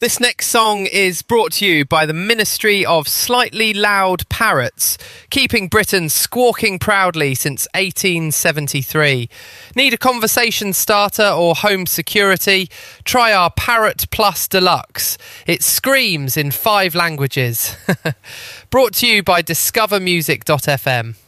This next song is brought to you by the Ministry of Slightly Loud Parrots, keeping Britain squawking proudly since 1873. Need a conversation starter or home security? Try our Parrot Plus Deluxe. It screams in 5 languages. Brought to you by discovermusic.fm.